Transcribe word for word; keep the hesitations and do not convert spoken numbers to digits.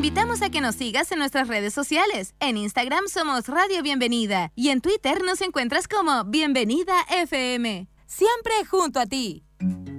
invitamos a que nos sigas en nuestras redes sociales. En Instagram somos Radio Bienvenida y en Twitter nos encuentras como Bienvenida F M. Siempre junto a ti.